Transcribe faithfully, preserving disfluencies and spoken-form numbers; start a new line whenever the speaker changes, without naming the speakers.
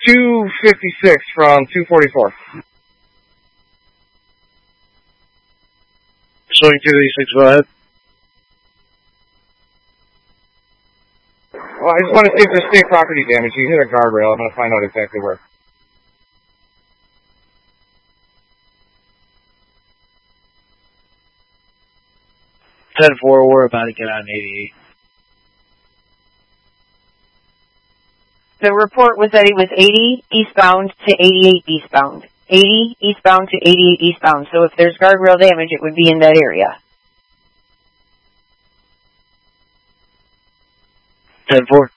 two fifty-six from two forty-four.
Showing two eighty-six, go ahead.
Well, I just want to see if there's state property damage. You hit a guardrail. I'm going to find out exactly where.
ten four, we're about to get on eighty-eight.
The report was that it was eighty eastbound to eighty-eight eastbound. eighty eastbound to eighty-eight eastbound. So if there's guardrail damage, it would be in that area.
ten four.